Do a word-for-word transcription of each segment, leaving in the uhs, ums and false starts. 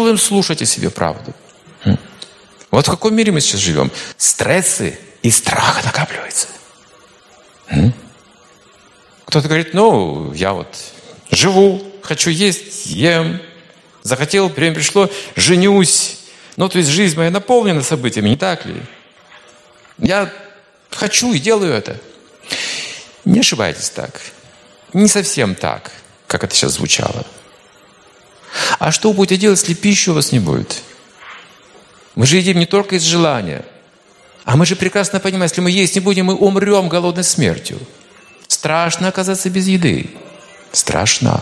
делаем слушать о себе правду. Вот в каком мире мы сейчас живем? Стрессы и страх накапливаются. Кто-то говорит, ну, я вот живу, хочу есть, ем. Захотел, время пришло, женюсь. Ну, то есть жизнь моя наполнена событиями, не так ли? Я хочу и делаю это. Не ошибайтесь так. Не совсем так, как это сейчас звучало. А что вы будете делать, если пищи у вас не будет? Мы же едим не только из желания. А мы же прекрасно понимаем, если мы есть не будем, мы умрем голодной смертью. Страшно оказаться без еды. Страшно.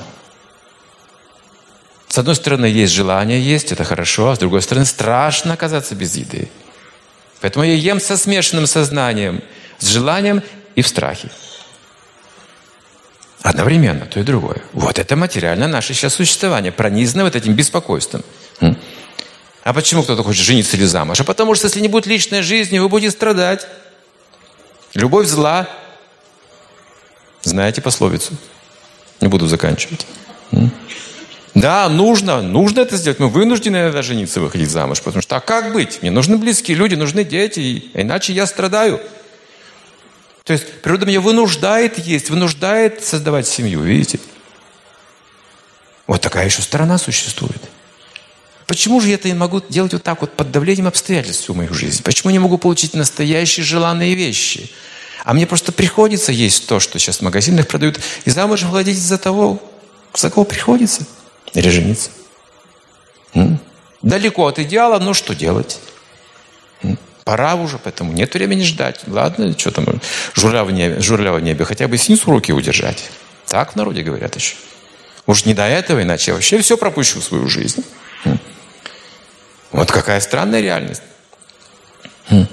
С одной стороны, есть желание есть, это хорошо, а с другой стороны, страшно оказаться без еды. Поэтому я ем со смешанным сознанием, с желанием и в страхе. Одновременно, то и другое. Вот это материально наше сейчас существование, пронизано вот этим беспокойством. А почему кто-то хочет жениться или замуж? А потому что, если не будет личной жизни, вы будете страдать. Любовь зла. Знаете пословицу? Не буду заканчивать. Да, нужно, нужно это сделать. Мы вынуждены иногда жениться, выходить замуж. Потому что, а как быть? Мне нужны близкие люди, нужны дети, иначе я страдаю. То есть природа меня вынуждает есть, вынуждает создавать семью, видите? Вот такая еще сторона существует. Почему же я это не могу делать вот так вот под давлением обстоятельств всю мою жизнь? Почему я не могу получить настоящие желанные вещи? А мне просто приходится есть то, что сейчас в магазинах продают, и замуж выходить из-за того, за кого приходится. Или жениться. М? Далеко от идеала, но что делать? М? Пора уже, поэтому нет времени ждать. Ладно, что там, журавль в небе, журавля в небе, хотя бы снизу руки удержать. Так в народе говорят еще. Уж не до этого, иначе я вообще все пропущу в свою жизнь. М? Вот какая странная реальность. М?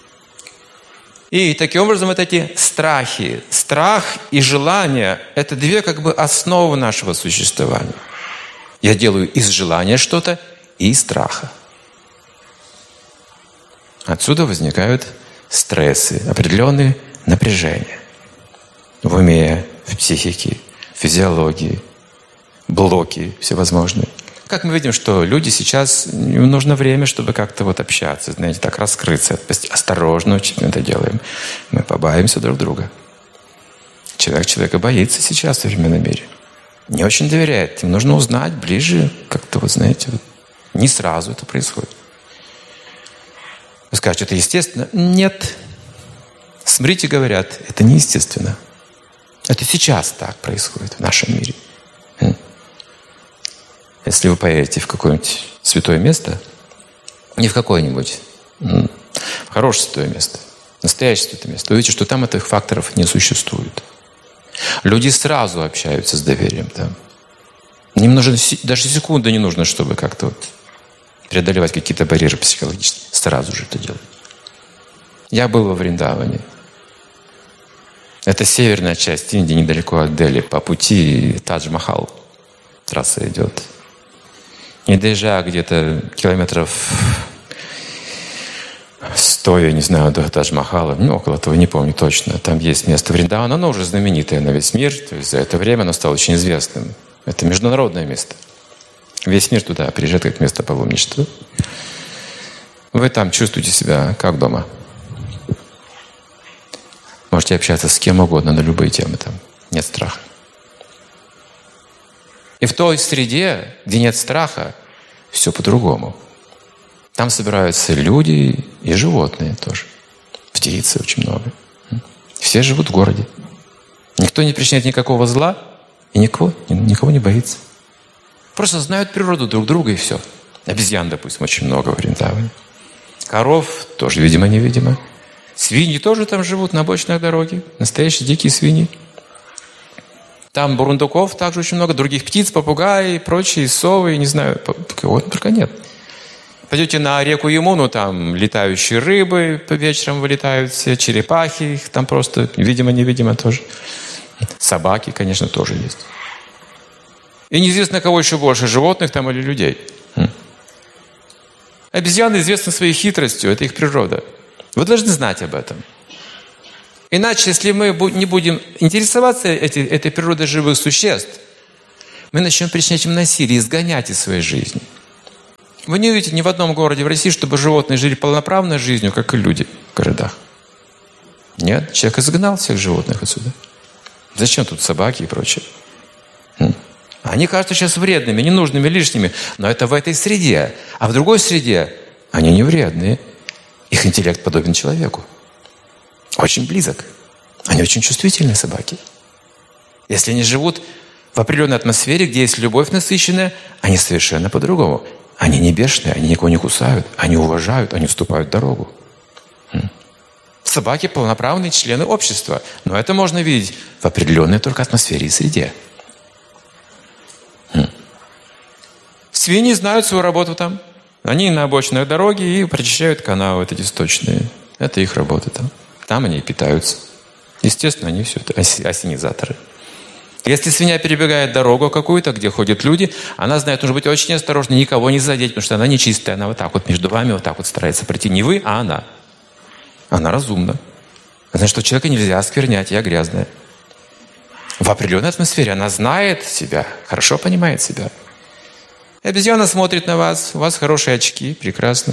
И таким образом вот эти страхи, страх и желание – это две как бы основы нашего существования. Я делаю из желания что-то и из страха. Отсюда возникают стрессы, определенные напряжения в уме, в психике, в физиологии, блоки всевозможные. Как мы видим, что люди сейчас, им нужно время, чтобы как-то вот общаться, знаете, так раскрыться. Осторожно очень это делаем. Мы побаиваемся друг друга. Человек человека боится сейчас в современном мире. Не очень доверяет. Им нужно узнать ближе, как-то вот, знаете, вот, не сразу это происходит. Вы скажете, это естественно? Нет. Смотрите, говорят, это неестественно. Это сейчас так происходит в нашем мире. Если вы поедете в какое-нибудь святое место, не в какое-нибудь, в хорошее святое место, настоящее святое место, вы увидите, что там этих факторов не существует. Люди сразу общаются с доверием там. Им нужно, даже секунды не нужно, чтобы как-то вот преодолевать какие-то барьеры психологические. Сразу же это делают. Я был во Вриндаване. Это северная часть Индии, недалеко от Дели. По пути Тадж-Махал трасса идет. Не доезжая где-то километров сто, я не знаю, до Тадж-Махала, ну, около того, не помню точно. Там есть место Вриндавана, оно уже знаменитое на весь мир. То есть за это время оно стало очень известным. Это международное место. Весь мир туда приезжает как место паломничества. Вы там чувствуете себя как дома. Можете общаться с кем угодно на любые темы там. Нет страха. И в той среде, где нет страха, все по-другому. Там собираются люди и животные тоже. Птицы очень много. Все живут в городе. Никто не причиняет никакого зла и никого, никого не боится. Просто знают природу друг друга и все. Обезьян, допустим, очень много в Вриндаване. Коров тоже, видимо-невидимо. Свиньи тоже там живут на обочинах дороги. Настоящие дикие свиньи. Там бурундуков также очень много. Других птиц, попугаи, прочие, совы, не знаю. Кого только нет. Пойдете на реку Ямуну, там летающие рыбы по вечерам вылетают все, черепахи, их там просто видимо-невидимо тоже. Собаки, конечно, тоже есть. И неизвестно, кого еще больше, животных там или людей. Обезьяны известны своей хитростью, это их природа. Вы должны знать об этом. Иначе, если мы не будем интересоваться этой, этой природой живых существ, мы начнем причинять им насилие, изгонять из своей жизни. Вы не увидите ни в одном городе в России, чтобы животные жили полноправной жизнью, как и люди в городах. Нет, человек изгнал всех животных отсюда. Зачем тут собаки и прочее? Они кажутся сейчас вредными, ненужными, лишними, но это в этой среде. А в другой среде они не вредные. Их интеллект подобен человеку. Очень близок. Они очень чувствительные собаки. Если они живут в определенной атмосфере, где есть любовь насыщенная, они совершенно по-другому. Они не бешеные, они никого не кусают, они уважают, они уступают дорогу. Собаки – полноправные члены общества, но это можно видеть в определенной только атмосфере и среде. Свиньи знают свою работу там. Они на обочинах дороги и прочищают канавы вот эти сточные. Это их работа там. Там они и питаются. Естественно, они все это осенизаторы. Если свинья перебегает дорогу какую-то, где ходят люди, она знает, нужно быть очень осторожной, никого не задеть, потому что она нечистая. Она вот так вот между вами вот так вот старается пройти. Не вы, а она. Она разумна. Значит, что человека нельзя осквернять, я грязная. В определенной атмосфере она знает себя, хорошо понимает себя. Обезьяна смотрит на вас, у вас хорошие очки, прекрасно.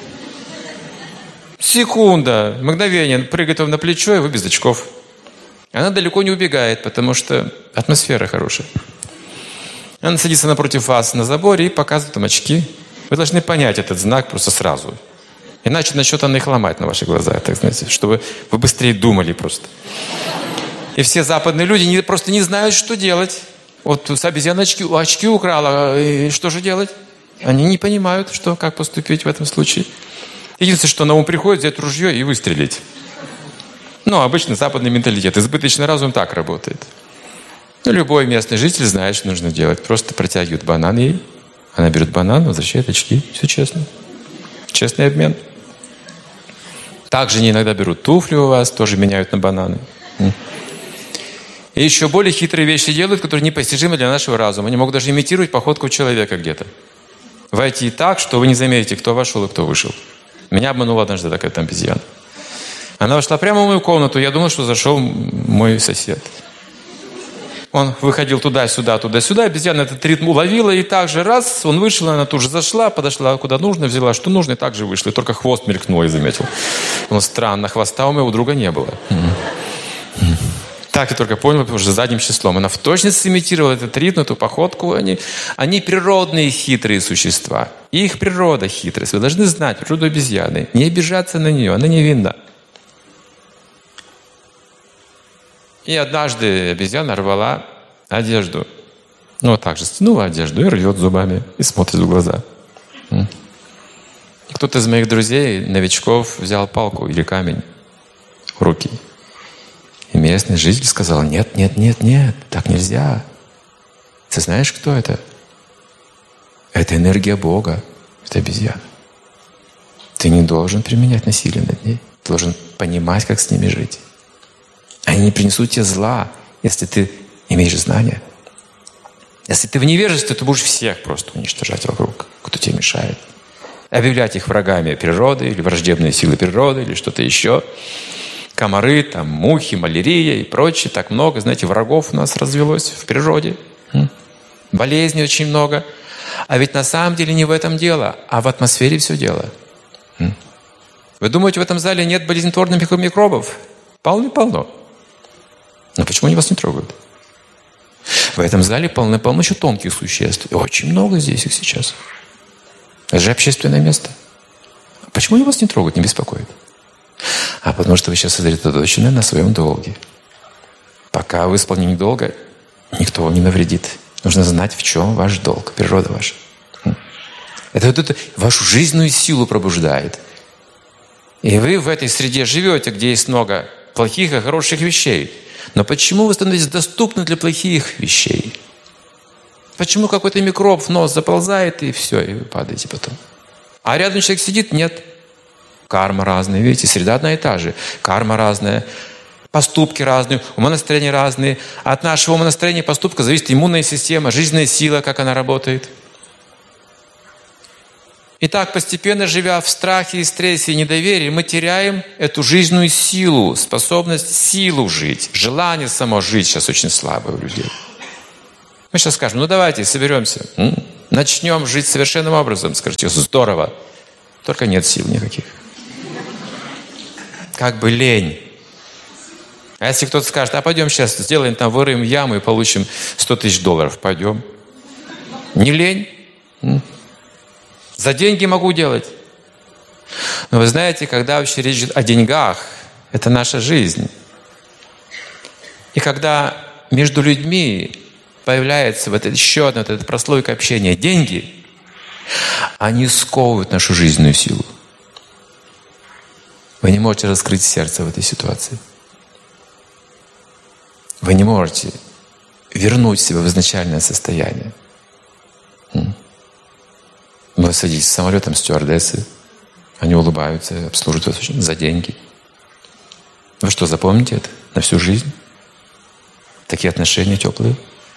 Секунда, мгновение, прыгает вам на плечо, и вы без очков. Она далеко не убегает, потому что атмосфера хорошая. Она садится напротив вас на заборе и показывает вам очки. Вы должны понять этот знак просто сразу. Иначе начнет она их ломать на ваши глаза, так знаете, чтобы вы быстрее думали просто. И все западные люди не, просто не знают, что делать. Вот обезьяна очки, очки украла, и что же делать? Они не понимают, что, как поступить в этом случае. Единственное, что на ум приходит, взять ружье и выстрелить. Ну, обычно западный менталитет. Избыточный разум так работает. Ну, любой местный житель знает, что нужно делать. Просто протягивают банан ей. Она берет банан, возвращает очки. Все честно. Честный обмен. Также они иногда берут туфли у вас, тоже меняют на бананы. И еще более хитрые вещи делают, которые непостижимы для нашего разума. Они могут даже имитировать походку человека где-то. Войти так, что вы не заметите, кто вошел и кто вышел. Меня обманула однажды такая там обезьяна. Она вошла прямо в мою комнату. Я думал, что зашел мой сосед. Он выходил туда-сюда, туда-сюда. Обезьяна этот ритм уловила. И так же раз, он вышел, она тут же зашла, подошла куда нужно, взяла, что нужно, и так же вышла. И только хвост мелькнул, я заметил. Ну, странно, хвоста у моего друга не было. Так я только понял, потому что задним числом. Она в точности имитировала этот ритм, эту походку. Они, они природные хитрые существа. И их природа хитрость. Вы должны знать природу обезьяны. Не обижаться на нее, она невинна. И однажды обезьяна рвала одежду. Ну, вот так же стянула одежду и рвет зубами. И смотрит в глаза. Кто-то из моих друзей, новичков, взял палку или камень в руки. И местный житель сказал: нет, нет, нет, нет, так нельзя. Ты знаешь, кто это? Это энергия Бога. Это обезьяна. Ты не должен применять насилие над ней. Ты должен понимать, как с ними жить. Они не принесут тебе зла, если ты имеешь знания. Если ты в невежестве, ты будешь всех просто уничтожать вокруг, кто тебе мешает. Объявлять их врагами природы, или враждебные силы природы, или что-то еще. Комары, там, мухи, малярия и прочее. Так много, знаете, врагов у нас развелось в природе. Болезней очень много. А ведь на самом деле не в этом дело, а в атмосфере все дело. Вы думаете, в этом зале нет болезнетворных микробов? Полно-полно. Но почему они вас не трогают? В этом зале полно-полно еще тонких существ. И очень много здесь их сейчас. Это же общественное место. Почему они вас не трогают, не беспокоят? А потому что вы сейчас сосредоточены на своем долге. Пока в исполнении долга никто вам не навредит. Нужно знать, в чем ваш долг, природа ваша. Это вот это вашу жизненную силу пробуждает. И вы в этой среде живете, где есть много плохих и хороших вещей. Но почему вы становитесь доступны для плохих вещей? Почему какой-то микроб в нос заползает, и все, и вы падаете потом? А рядом человек сидит? Нет. Карма разная, видите, среда одна и та же. Карма разная, поступки разные, умонастроения разные. От нашего умонастроения и поступка зависит иммунная система, жизненная сила, как она работает. И так, постепенно живя в страхе, и стрессе, и недоверии, мы теряем эту жизненную силу, способность силу жить. Желание само жить сейчас очень слабое у людей. Мы сейчас скажем: ну давайте, соберемся. Начнем жить совершенным образом. Скажите, здорово. Только нет сил никаких. Как бы лень. А если кто-то скажет, а пойдем сейчас сделаем там, выроем яму и получим сто тысяч долларов. Пойдем. Не лень. За деньги могу делать. Но вы знаете, когда вообще речь идет о деньгах, это наша жизнь. И когда между людьми появляется вот это, еще одна вот эта прослойка общения, деньги, они сковывают нашу жизненную силу. Вы не можете раскрыть сердце в этой ситуации. Вы не можете вернуть себя в изначальное состояние. Вы садитесь в самолет, там стюардессы, они улыбаются, обслуживают вас очень за деньги. Вы что, запомните это на всю жизнь? Такие отношения теплые?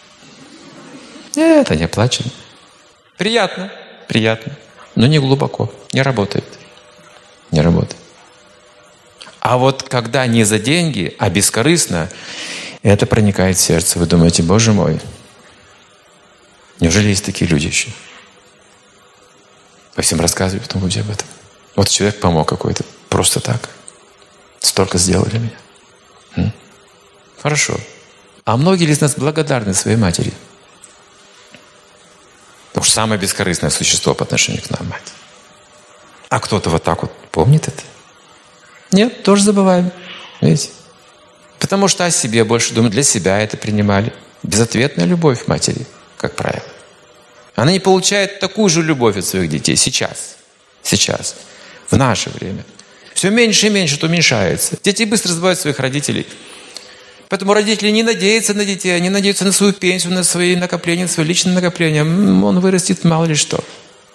Нет, они оплачены. Приятно, приятно, но не глубоко, не работает. Не работает. А вот когда не за деньги, а бескорыстно, это проникает в сердце. Вы думаете, Боже мой, неужели есть такие люди еще? Вы всем рассказываете потом люди об этом. Вот человек помог какой-то, просто так. Столько сделали для меня. М? Хорошо. А многие из нас благодарны своей матери? Потому что самое бескорыстное существо по отношению к нам мать. А кто-то вот так вот помнит это? Нет, тоже забываем. Видите? Потому что о себе больше думают, для себя это принимали. Безответная любовь матери, как правило. Она не получает такую же любовь от своих детей сейчас. Сейчас. В наше время. Все меньше и меньше это уменьшается. Дети быстро забывают своих родителей. Поэтому родители не надеются на детей, они надеются на свою пенсию, на свои накопления, на свои личные накопления. Он вырастет мало ли что.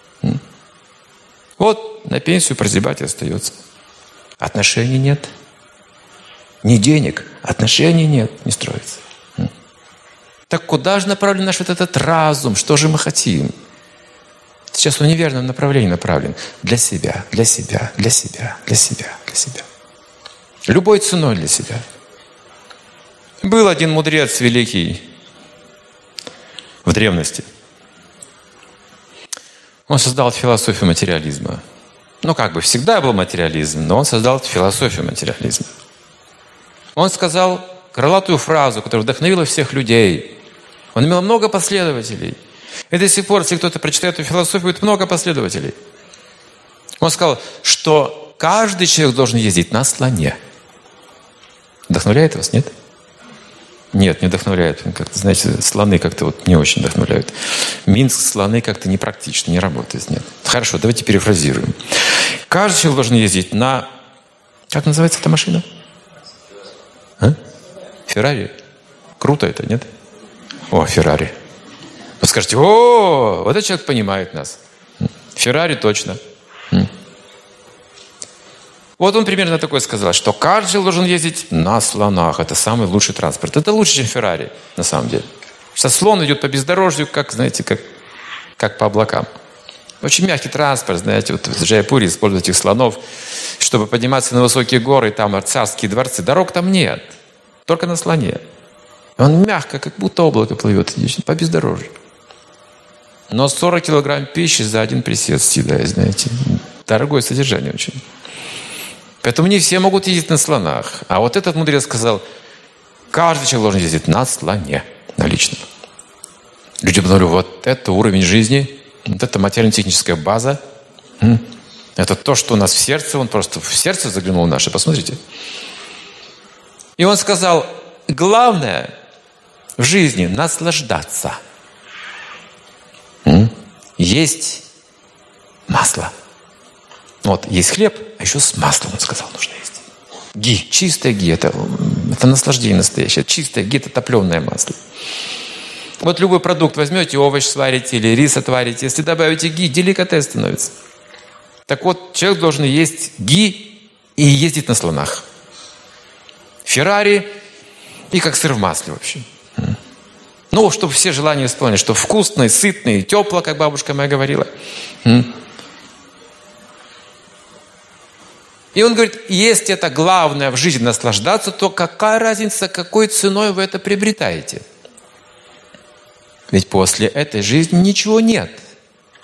Вот на пенсию прозябать и остается. Отношений нет. Ни денег, отношений нет, не строится. Так куда же направлен наш вот этот разум? Что же мы хотим? Сейчас он в неверном направлении направлен. Для себя, для себя, для себя, для себя, для себя. Любой ценой для себя. Был один мудрец великий в древности. Он создал философию материализма. Ну, как бы всегда был материализм, но он создал философию материализма. Он сказал крылатую фразу, которая вдохновила всех людей. Он имел много последователей. И до сих пор, если кто-то прочитает эту философию, будет много последователей. Он сказал, что каждый человек должен ездить на слоне. Вдохновляет вас, нет? Нет, не вдохновляет. Как-то, знаете, слоны как-то вот не очень вдохновляют. Минск, слоны как-то непрактично, не работает. Нет. Хорошо, давайте перефразируем. Каждый человек должен ездить на... Как называется эта машина? А? Феррари? Круто это, нет? О, Феррари. Вы скажете, о, вот этот человек понимает нас. Феррари точно. Вот он примерно такое сказал, что каждый человек должен ездить на слонах. Это самый лучший транспорт. Это лучше, чем Феррари, на самом деле. Что слон идет по бездорожью, как, знаете, как, как по облакам. Очень мягкий транспорт, знаете, вот в Джайпуре используют этих слонов, чтобы подниматься на высокие горы, там царские дворцы. Дорог там нет, только на слоне. Он мягко, как будто облако плывет по бездорожью. Но сорок килограмм пищи за один присед съедает, знаете. Дорогое содержание очень. Поэтому не все могут ездить на слонах. А вот этот мудрец сказал, каждый человек должен ездить на слоне, на личном. Люди подумали, вот это уровень жизни, вот это материально-техническая база. Это то, что у нас в сердце. Он просто в сердце заглянул наше, посмотрите. И он сказал, главное в жизни наслаждаться. Есть масло. Вот, есть хлеб, а еще с маслом, он сказал, нужно есть. Ги, чистое ги, это, это наслаждение настоящее. Чистое ги, это топленое масло. Вот любой продукт возьмете, овощ сварите или рис отварите, если добавите ги, деликатес становится. Так вот, человек должен есть ги и ездить на слонах. Феррари и как сыр в масле вообще. Ну, чтобы все желания исполнили, что вкусно, сытно и тепло, как бабушка моя говорила. И он говорит, если это главное в жизни наслаждаться, то какая разница, какой ценой вы это приобретаете? Ведь после этой жизни ничего нет.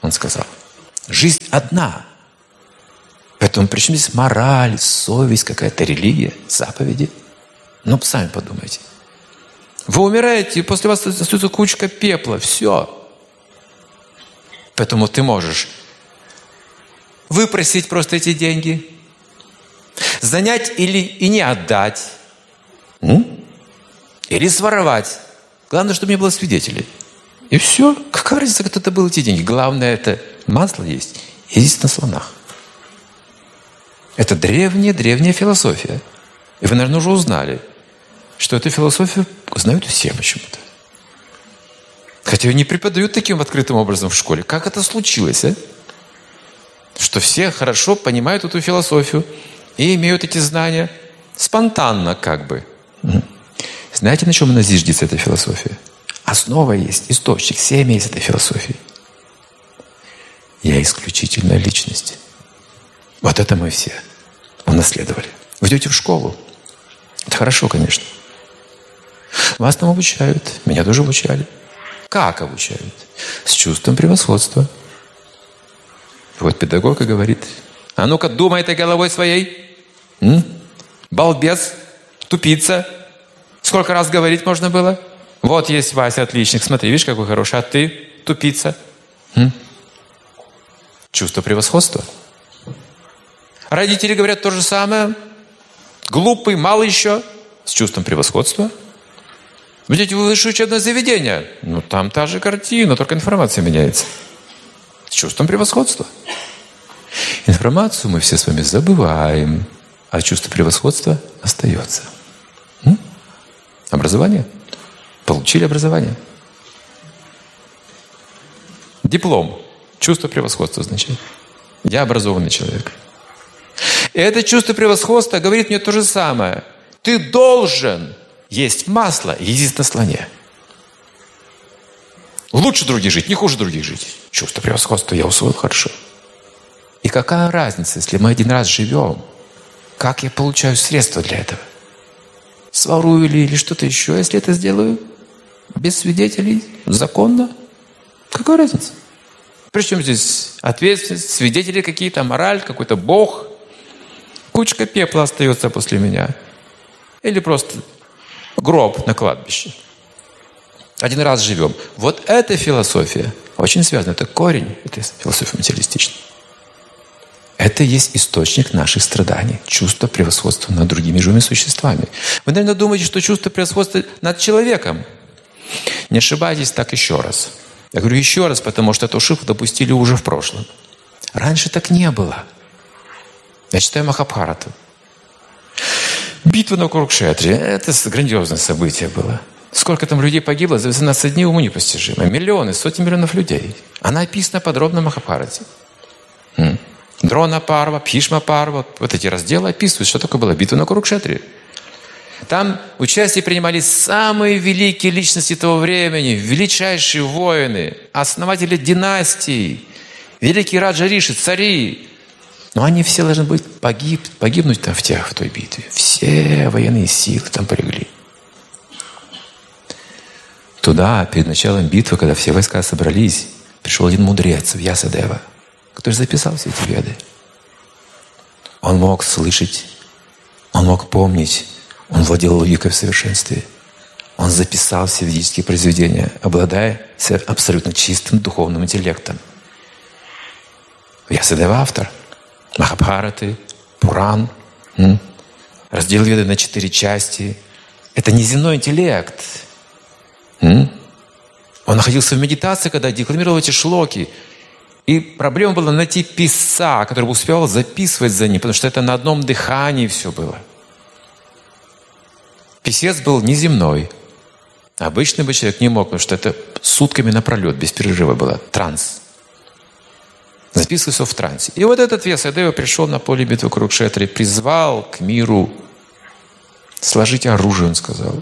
он сказал. Жизнь одна. Поэтому при чем здесь мораль, совесть, какая-то религия, заповеди? Ну, сами подумайте. Вы умираете, и после вас остается кучка пепла. Все. Поэтому ты можешь выпросить просто эти деньги, занять или и не отдать, м? Или своровать. Главное, чтобы не было свидетелей. И все. Какая разница, кто это был эти деньги? Главное, это масло есть. И здесь на слонах. Это древняя-древняя философия. И вы, наверное, уже узнали, что эту философию знают все почему-то. Хотя ее не преподают таким открытым образом в школе. Как это случилось, а? Что все хорошо понимают эту философию и имеют эти знания спонтанно как бы. Знаете, на чем она зиждется, эта философия? Основа есть, источник, семя есть этой философии. Я исключительная личность. Вот это мы все унаследовали. Вы идете в школу. Это хорошо, конечно. Вас там обучают. Меня тоже обучали. Как обучают? С чувством превосходства. Вот педагог и говорит: а ну-ка, думай этой головой своей. М? Балбес, тупица. Сколько раз говорить можно было? Вот есть Вася, отличник. Смотри, видишь, какой хороший. А ты тупица. М? Чувство превосходства. Родители говорят то же самое. Глупый, мало еще. С чувством превосходства. Вы идете в высшее учебное заведение. Ну, там та же картина, только информация меняется. С чувством превосходства. Информацию мы все с вами забываем, а чувство превосходства остается. М? Образование. Получили образование. Диплом. Чувство превосходства означает. Я образованный человек. И это чувство превосходства говорит мне то же самое. Ты должен есть масло, ездить на слоне. Лучше других жить, не хуже других жить. Чувство превосходства я усвоил хорошо. И какая разница, если мы один раз живем? Как я получаю средства для этого? Сворую ли или что-то еще, если это сделаю? Без свидетелей? Законно? Какая разница? Причем здесь ответственность, свидетели какие-то, мораль, какой-то Бог? Кучка пепла остается после меня. Или просто гроб на кладбище. Один раз живем. Вот эта философия очень связана. Это корень этой философии материалистичной. Это и есть источник наших страданий. Чувство превосходства над другими живыми существами. Вы, наверное, думаете, что чувство превосходства над человеком. Не ошибайтесь так еще раз. Я говорю еще раз, потому что эту ошибку допустили уже в прошлом. Раньше так не было. Я читаю Махабхарату. Битва на Курукшетре – это грандиозное событие было. Сколько там людей погибло, за восемнадцать дней уму непостижимо. Миллионы, сотни миллионов людей. Она описана подробно в Махабхарате. Дрона Парва, Бхишма Парва. Вот эти разделы описывают, что такое была битва на Курукшетре. Там участие принимали самые великие личности того времени, величайшие воины, основатели династий, великие Раджа-риши, цари. Но они все должны быть погиб, погибнуть там в, тех, в той битве. Все военные силы там полегли. Туда, перед началом битвы, когда все войска собрались, пришел один мудрец, Вьясадева, который записал все эти веды. Он мог слышать, он мог помнить, он владел логикой в совершенстве. Он записал все ведические произведения, обладая абсолютно чистым духовным интеллектом. Вьясадева автор Махабхараты, Пуран, м? раздел веды на четыре части. Это неземной интеллект. М? Он находился в медитации, когда декламировал эти шлоки. И проблема была найти писца, который бы успевал записывать за ним, потому что это на одном дыхании все было. Писец был неземной. Обычный бы человек не мог, потому что это сутками напролет, без перерыва было. Транс. Записывался в трансе. И вот этот Вьясадева пришел на поле битвы Курукшетры, призвал к миру. Сложите оружие, он сказал.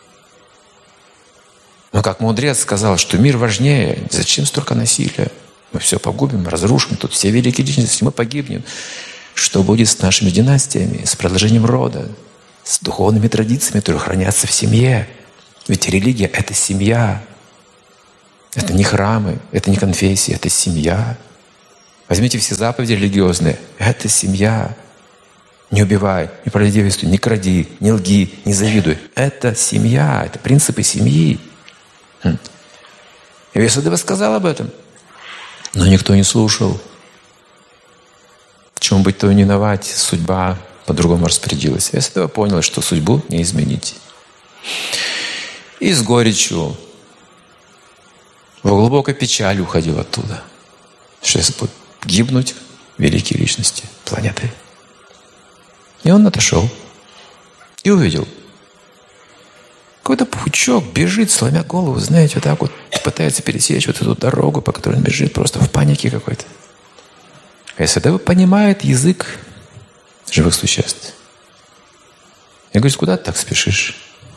Но как мудрец сказал, что мир важнее, зачем столько насилия? Мы все погубим, разрушим, тут все великие личности, мы погибнем. Что будет с нашими династиями, с продолжением рода, с духовными традициями, которые хранятся в семье? Ведь религия — это семья. Это не храмы, это не конфессии, это семья. Возьмите все заповеди религиозные. Это семья. Не убивай, не прелюбодействуй, не кради, не лги, не завидуй. Это семья, это принципы семьи. Хм. И Вьясадева сказал об этом. Но никто не слушал. В чем быть, то и не виноват. Судьба по-другому распорядилась. Вьясадева понял, что судьбу не изменить. И с горечью, в глубокой печали уходил оттуда. Что если будут гибнуть великие личности планеты. И он отошел. И увидел. Какой-то паучок бежит, сломя голову, знаете, вот так вот пытается пересечь вот эту дорогу, по которой он бежит, просто в панике какой-то. Вьясадева понимает язык живых существ. И говорит, куда ты так спешишь?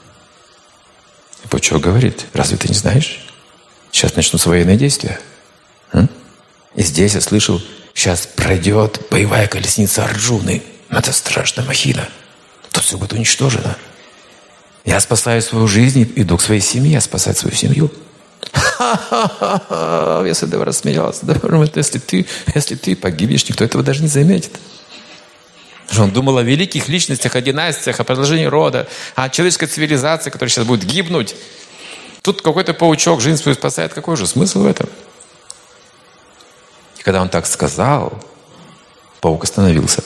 И паучок говорит, разве ты не знаешь? Сейчас начнутся военные действия. М? И здесь я слышал, сейчас пройдет боевая колесница Арджуны. Это страшная махина. Тут все будет уничтожено. Я спасаю свою жизнь, иду к своей семье, спасать свою семью. Ха-ха-ха! Вьясадева рассмеялся. Да, если ты, если ты погибнешь, никто этого даже не заметит. Он думал о великих личностях, о династиях, о продолжении рода, о человеческой цивилизации, которая сейчас будет гибнуть. Тут какой-то паучок жизнь свою спасает. Какой же смысл в этом? И когда он так сказал, паук остановился.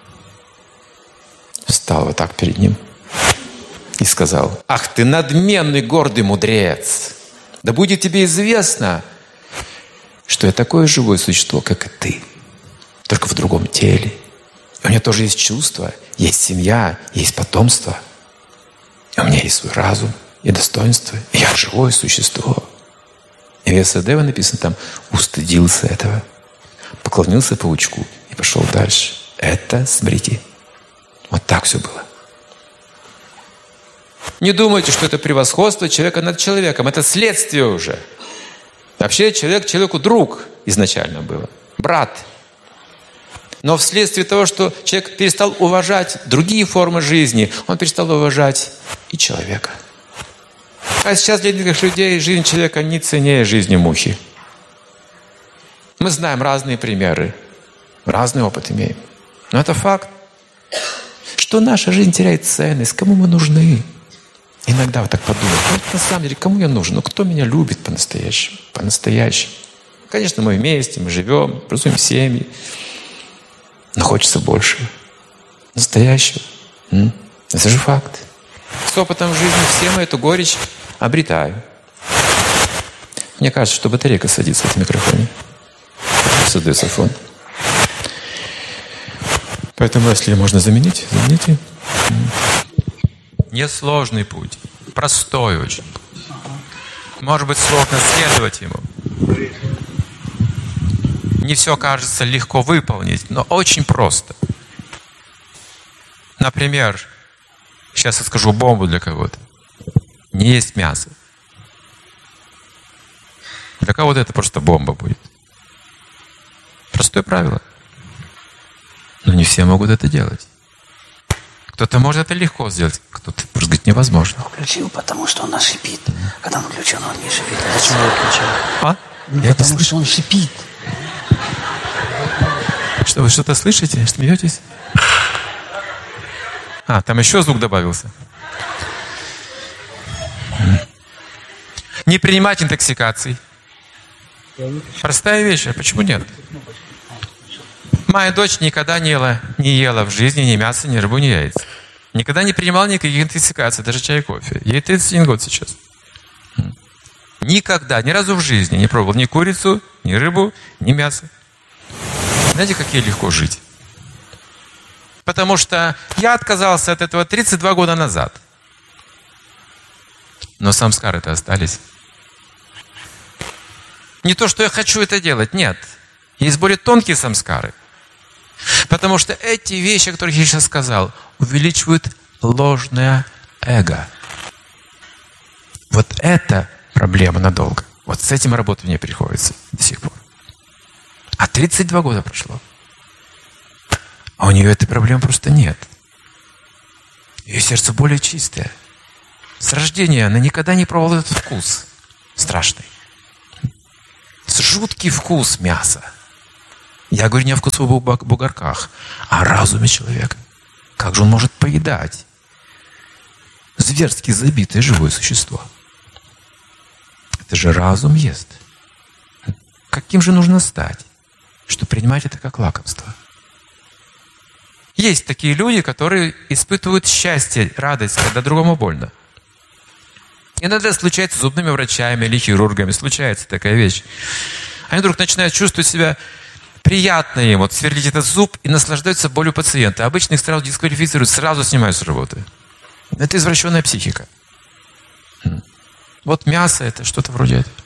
Встал вот так перед ним и сказал, «Ах ты надменный, гордый мудрец! Да будет тебе известно, что я такое живое существо, как и ты, только в другом теле. У меня тоже есть чувства, есть семья, есть потомство. У меня есть свой разум и достоинство. И я живое существо». И Вьясадева, написано там, устыдился этого, поклонился паучку и пошел дальше. Это смрити. Вот так все было. Не думайте, что это превосходство человека над человеком. Это следствие уже. Вообще человек человеку друг изначально был. Брат. Но вследствие того, что человек перестал уважать другие формы жизни, он перестал уважать и человека. А сейчас для некоторых людей жизнь человека не ценнее жизни мухи. Мы знаем разные примеры. Разный опыт имеем. Но это факт. Что наша жизнь теряет ценность, кому мы нужны. Иногда вот так подумать, ну, на самом деле, кому я нужен? Ну, кто меня любит по-настоящему? По-настоящему. Конечно, мы вместе, мы живем, образуем семьи. Но хочется больше. Настоящего. М? Это же факт. С опытом жизни все мы эту горечь обретаем. Мне кажется, что батарейка садится в микрофоне. Создается фон. Поэтому, если можно заменить, замените. Несложный путь. Простой очень. Может быть, сложно следовать ему. Не все кажется легко выполнить, но очень просто. Например, сейчас я скажу бомбу для кого-то. Не есть мясо. Для кого-то это просто бомба будет. Простое правило. Но не все могут это делать. Кто-то может это легко сделать, кто-то, может быть, невозможно. Включил, потому что он шипит. Когда он включен, он не шипит. Зачем его включил? А? Ну, Я потому что он шипит. Что, вы что-то слышите? Смеетесь? А, там еще звук добавился. Не принимать интоксикаций. Простая вещь, а почему нет? Моя дочь никогда не ела, не ела в жизни ни мяса, ни рыбу, ни яиц. Никогда не принимала никаких интоксикаций, даже чай и кофе. Ей тридцать один год сейчас. Никогда, ни разу в жизни не пробовал ни курицу, ни рыбу, ни мясо. Знаете, как ей легко жить? Потому что я отказался от этого тридцать два года назад. Но самскары-то остались. Не то, что я хочу это делать, нет. Есть более тонкие самскары. Потому что эти вещи, о которых я сейчас сказал, увеличивают ложное эго. Вот это проблема надолго. Вот с этим работать мне приходится до сих пор. А тридцать два года прошло. А у нее этой проблемы просто нет. Ее сердце более чистое. С рождения она никогда не пробовала этот вкус страшный. вкус, жуткий вкус мяса. Я говорю не о вкусовых бугорках, а о разуме человека. Как же он может поедать зверски забитое живое существо? Это же разум ест. Каким же нужно стать, чтобы принимать это как лакомство? Есть такие люди, которые испытывают счастье, радость, когда другому больно. Иногда случается с зубными врачами или хирургами, случается такая вещь. Они вдруг начинают чувствовать себя приятно им, вот сверлить этот зуб и наслаждаются болью пациента. Обычно их сразу дисквалифицируют, сразу снимают с работы. Это извращенная психика. Вот мясо — это что-то вроде этого.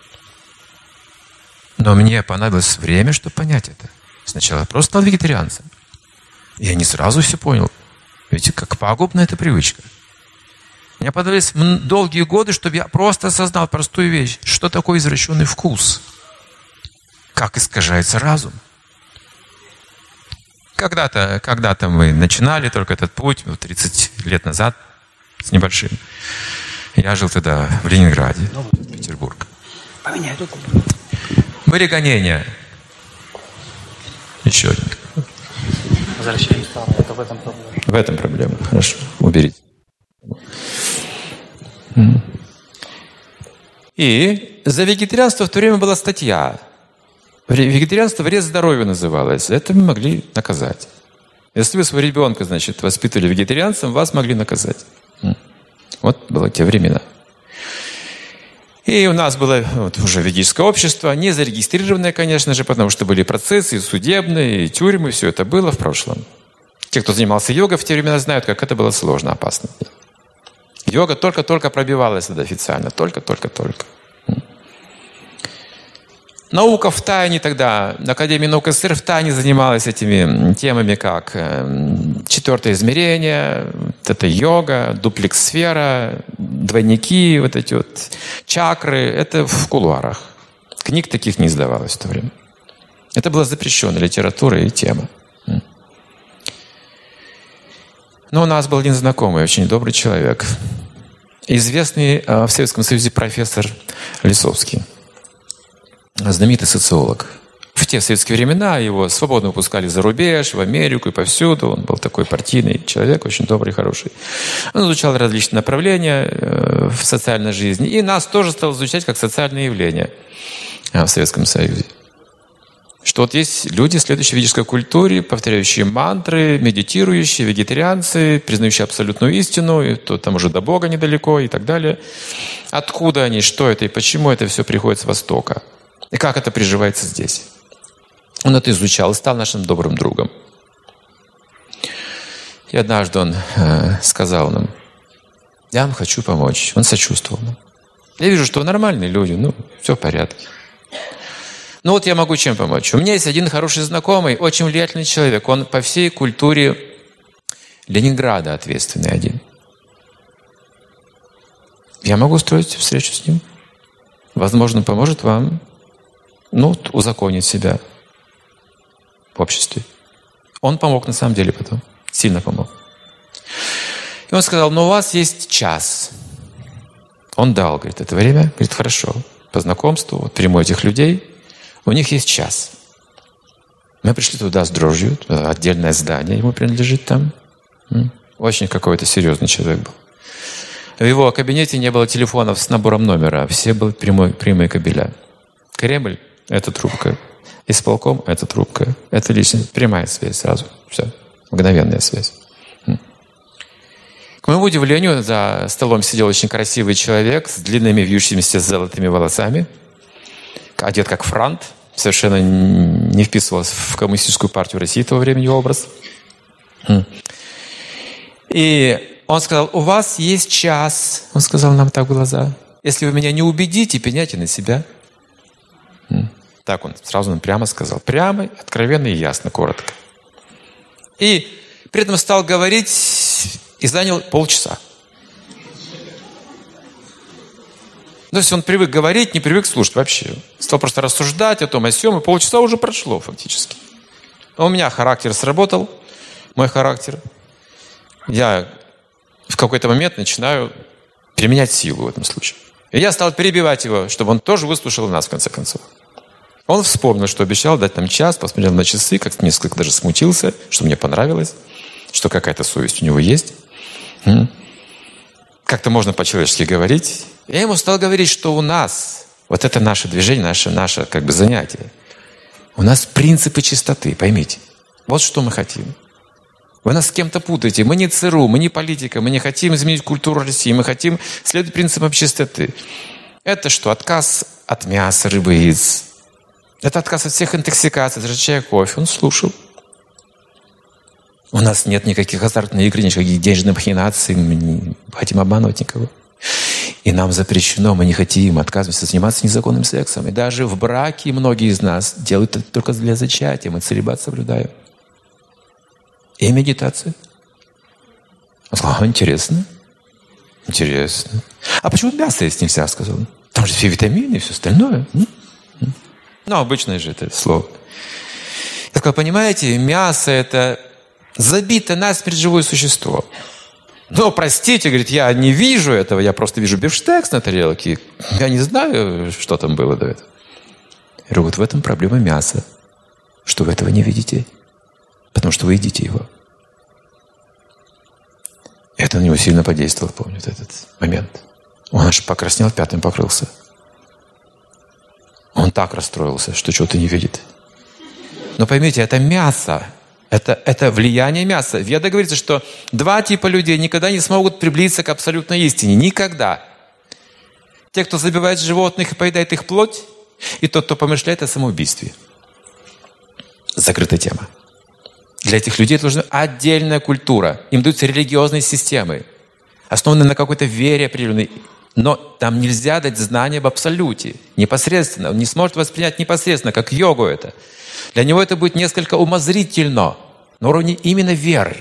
Но мне понадобилось время, чтобы понять это. Сначала я просто стал вегетарианцем. Я не сразу все понял. Видите, как пагубна эта привычка. Мне понадобились долгие годы, чтобы я просто осознал простую вещь. Что такое извращенный вкус? Как искажается разум? Когда-то, когда-то мы начинали только этот путь, тридцать лет назад, с небольшим. Я жил тогда в Ленинграде, Петербург. Поменяй тут. Были гонения. Еще один. Возвращаем старое. Это в этом проблема. В этом проблема. Хорошо, уберите. И за вегетарианство в то время была статья. Вегетарианство вред здоровью называлось. Это мы могли наказать. Если вы своего ребенка, значит, воспитывали вегетарианцем, вас могли наказать. Вот было те времена. И у нас было вот, уже ведическое общество, не зарегистрированное, конечно же, потому что были процессы судебные, и тюрьмы, все это было в прошлом. Те, кто занимался йогой в те времена, знают, как это было сложно, опасно. Йога только-только пробивалась тогда официально. Только-только-только. Наука в тайне тогда, Академия наук СССР в тайне занималась этими темами, как четвертое измерение, вот это йога, дуплекс-сфера, двойники, вот эти вот чакры. Это в кулуарах. Книг таких не издавалось в то время. Это была запрещенная литература и тема. Но у нас был один знакомый, очень добрый человек. Известный в Советском Союзе профессор Лисовский. Знаменитый социолог. В те советские времена его свободно выпускали за рубеж, в Америку и повсюду. Он был такой партийный человек, очень добрый, хороший. Он изучал различные направления в социальной жизни. И нас тоже стал изучать как социальные явления в Советском Союзе. Что вот есть люди, следующие ведической культуре, повторяющие мантры, медитирующие, вегетарианцы, признающие абсолютную истину, и то там уже до Бога недалеко и так далее. Откуда они, что это и почему это все приходит с Востока? И как это приживается здесь? Он это изучал и стал нашим добрым другом. И однажды он э, сказал нам: я вам хочу помочь. Он сочувствовал нам. Я вижу, что вы нормальные люди, ну, все в порядке. Ну вот я могу чем помочь? У меня есть один хороший знакомый, очень влиятельный человек. Он по всей культуре Ленинграда ответственный один. Я могу устроить встречу с ним. Возможно, поможет вам, ну, узаконить себя в обществе. Он помог на самом деле потом. Сильно помог. И он сказал: ну у вас есть час. Он дал, говорит, это время. Говорит, хорошо. По знакомству, вот, приму этих людей. У них есть час. Мы пришли туда с дрожью. Отдельное здание ему принадлежит там. Очень какой-то серьезный человек был. В его кабинете не было телефонов с набором номера. Все были прямой, прямые кабеля. Кремль — это трубка. Исполком — это трубка. Это лично прямая связь сразу. Все. Мгновенная связь. К моему удивлению, за столом сидел очень красивый человек с длинными вьющимися золотыми волосами, одет как франт, совершенно не вписывался в коммунистическую партию России того времени его образ. И он сказал: у вас есть час. Он сказал нам так в глаза: если вы меня не убедите, пеняйте на себя. Так он сразу нам прямо сказал. Прямо, откровенно и ясно, коротко. И при этом стал говорить и занял полчаса. То есть он привык говорить, не привык слушать вообще. Стал просто рассуждать о том, о сём, и полчаса уже прошло фактически. А у меня характер сработал, мой характер. Я в какой-то момент начинаю применять силу в этом случае. И я стал перебивать его, чтобы он тоже выслушал нас, в конце концов. Он вспомнил, что обещал дать нам час, посмотрел на часы, как несколько даже смутился, что мне понравилось, что какая-то совесть у него есть. Как-то можно по-человечески говорить. Я ему стал говорить, что у нас, вот это наше движение, наше, наше как бы занятие, у нас принципы чистоты, поймите. Вот что мы хотим. Вы нас с кем-то путаете. Мы не ЦРУ, мы не политика, мы не хотим изменить культуру России, мы хотим следовать принципам чистоты. Это что? Отказ от мяса, рыбы, яиц. Это отказ от всех интоксикаций, даже чая, кофе. Он слушал. У нас нет никаких азартных игр, никаких денежных махинаций. Мы не хотим обманывать никого. И нам запрещено, мы не хотим, отказываемся заниматься незаконным сексом. И даже в браке многие из нас делают это только для зачатия. Мы целибат соблюдаем. И медитация. Он сказал, а, интересно. Интересно. А почему мясо есть нельзя, сказал он. Там же все витамины и все остальное. Ну, обычное же это слово. Я сказал, понимаете, мясо это забито насмерть живое существо. Но, простите, говорит, я не вижу этого, я просто вижу бифштекс на тарелке. Я не знаю, что там было до этого. Я говорю, вот в этом проблема мяса, что вы этого не видите. Потому что вы едите его. Это на него сильно подействовало, помню, этот момент. Он аж покраснел, пятым покрылся. Он так расстроился, что чего-то не видит. Но поймите, это мясо. Это, это влияние мяса. В Ведах говорится, что два типа людей никогда не смогут приблизиться к абсолютной истине. Никогда. Те, кто забивает животных и поедает их плоть, и тот, кто помышляет о самоубийстве. Закрытая тема. Для этих людей нужна отдельная культура. Им даются религиозные системы, основанные на какой-то вере определенной. Но там нельзя дать знания об абсолюте. Непосредственно. Он не сможет воспринять непосредственно, как йогу это. Для него это будет несколько умозрительно, на уровне именно веры.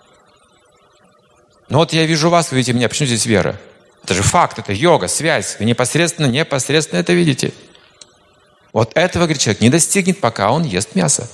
Ну вот я вижу вас, вы видите меня, почему здесь вера? Это же факт, это йога, связь. Вы непосредственно, непосредственно это видите. Вот этого, говорит, человек не достигнет, пока он ест мясо.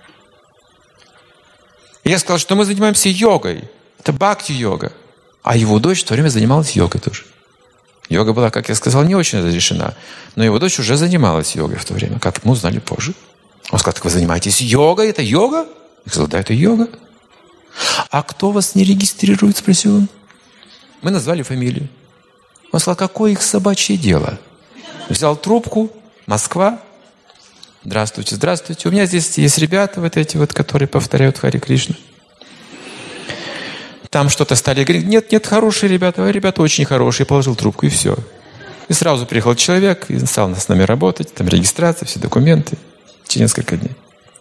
И я сказал, что мы занимаемся йогой. Это бхакти-йога. А его дочь в то время занималась йогой тоже. Йога была, как я сказал, не очень разрешена. Но его дочь уже занималась йогой в то время. Как мы узнали позже. Он сказал, так вы занимаетесь йогой? Это йога? Я сказал, да, это йога. А кто вас не регистрирует, спросил он. Мы назвали фамилию. Он сказал, какое их собачье дело? Взял трубку, Москва. Здравствуйте, здравствуйте. У меня здесь есть ребята вот эти вот, которые повторяют Хари Кришна. Там что-то стали говорить. Нет, нет, хорошие ребята. Ребята очень хорошие. Положил трубку и все. И сразу приехал человек и стал с нами работать. Там регистрация, все документы. Через несколько дней.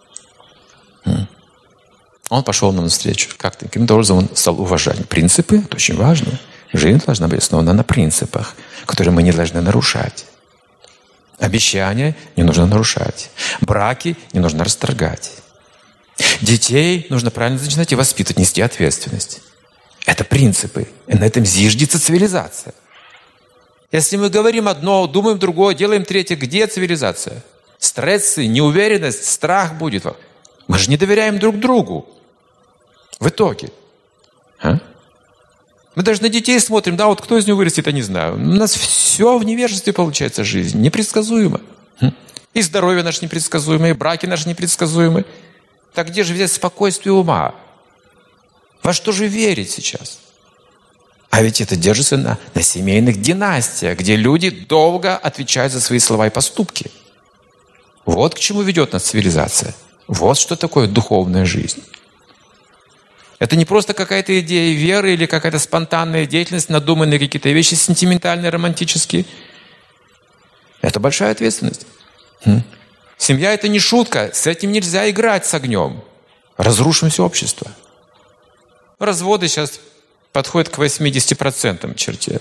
Он пошел нам навстречу. Как-то, каким-то образом он стал уважать. Принципы, это очень важно. Жизнь должна быть основана на принципах, которые мы не должны нарушать. Обещания не нужно нарушать. Браки не нужно расторгать. Детей нужно правильно начинать и воспитывать, нести ответственность. Это принципы. И на этом зиждется цивилизация. Если мы говорим одно, думаем другое, делаем третье, где цивилизация? Стрессы, неуверенность, страх будет. Мы же не доверяем друг другу. В итоге. А? Мы даже на детей смотрим, да, вот кто из него вырастет, я не знаю. У нас все в невежестве получается жизнь. Непредсказуемо. И здоровье наше непредсказуемое, и браки наши непредсказуемые. Так где же взять спокойствие ума? Во что же верить сейчас? А ведь это держится на, на семейных династиях, где люди долго отвечают за свои слова и поступки. Вот к чему ведет нас цивилизация. Вот что такое духовная жизнь. Это не просто какая-то идея веры или какая-то спонтанная деятельность, надуманные какие-то вещи сентиментальные, романтические. Это большая ответственность. Семья – это не шутка. С этим нельзя играть с огнем. Разрушим все общество. Разводы сейчас подходят к восьмидесяти процентам черте.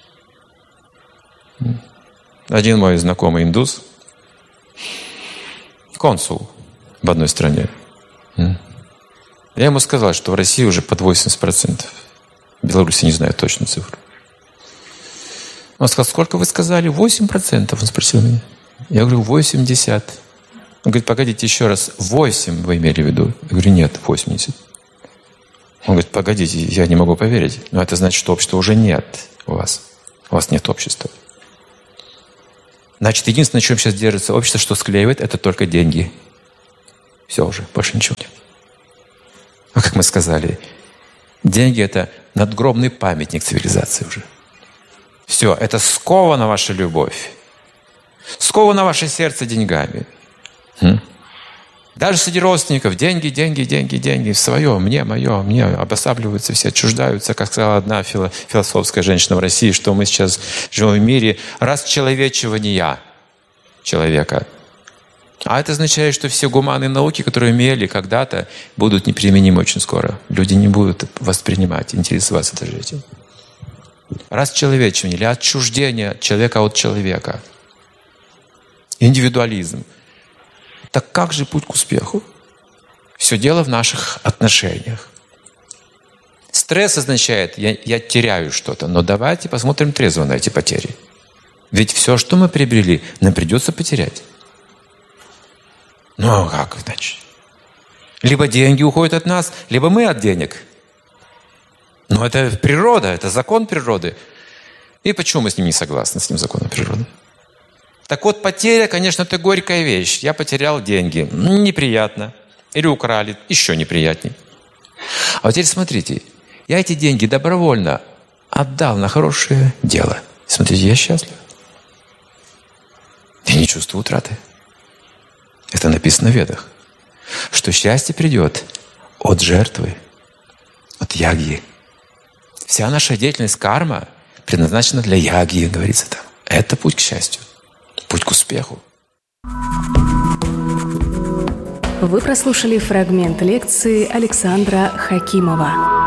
Один мой знакомый индус, консул в одной стране. Я ему сказал, что в России уже под восемьдесят процентов. В Беларуси не знаю точную цифру. Он сказал, сколько вы сказали? восемь процентов, он спросил меня. Я говорю, восемьдесят. Он говорит, погодите еще раз, восемь вы имели в виду? Я говорю, нет, восемьдесят. Он говорит, погодите, я не могу поверить. Но это значит, что общества уже нет у вас. У вас нет общества. Значит, единственное, на чем сейчас держится общество, что склеивает, это только деньги. Все уже, больше ничего нет. А как мы сказали, деньги – это надгробный памятник цивилизации уже. Все, это скована ваша любовь. Сковано ваше сердце деньгами. Хм? Даже среди родственников деньги, деньги, деньги, деньги. Свое, мне, мое, мне. Обосабливаются все, отчуждаются. Как сказала одна фило- философская женщина в России, что мы сейчас живем в мире расчеловечивания человека. А это означает, что все гуманные науки, которые имели когда-то, будут неприменимы очень скоро. Люди не будут воспринимать, интересоваться даже этим. Расчеловечивание или отчуждение человека от человека. Индивидуализм. Так как же путь к успеху? Все дело в наших отношениях. Стресс означает, я, я теряю что-то, но давайте посмотрим трезво на эти потери. Ведь все, что мы приобрели, нам придется потерять. Ну а как иначе? Либо деньги уходят от нас, либо мы от денег. Но это природа, это закон природы. И почему мы с ним не согласны, с ним законом природы? Так вот, потеря, конечно, это горькая вещь. Я потерял деньги. Неприятно. Или украли. Еще неприятней. А вот теперь смотрите. Я эти деньги добровольно отдал на хорошее дело. Смотрите, я счастлив. Я не чувствую утраты. Это написано в Ведах. Что счастье придет от жертвы, от ягьи. Вся наша деятельность карма предназначена для ягьи, говорится там. Это путь к счастью. Путь к успеху. Вы прослушали фрагмент лекции Александра Хакимова.